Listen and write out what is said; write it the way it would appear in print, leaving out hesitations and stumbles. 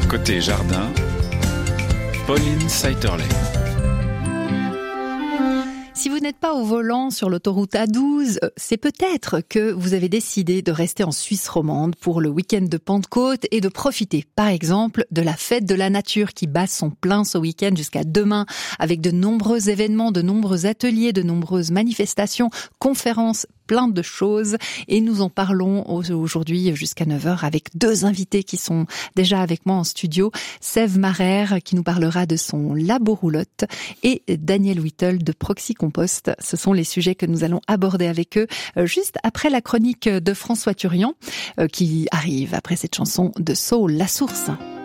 Côté jardin, Pauline Saiterley. Si vous n'êtes pas au volant sur l'autoroute A12, c'est peut-être que vous avez décidé de rester en Suisse romande pour le week-end de Pentecôte et de profiter, par exemple, de la fête de la nature qui bat son plein ce week-end jusqu'à demain, avec de nombreux événements, de nombreux ateliers, de nombreuses manifestations, conférences, plein de choses. Et nous en parlons aujourd'hui jusqu'à 9h avec deux invités qui sont déjà avec moi en studio. Sève Marère qui nous parlera de son labo roulotte et Daniel Whittle de Proxy Compost. Ce sont les sujets que nous allons aborder avec eux juste après la chronique de François Turian qui arrive après cette chanson de Soul, La Source.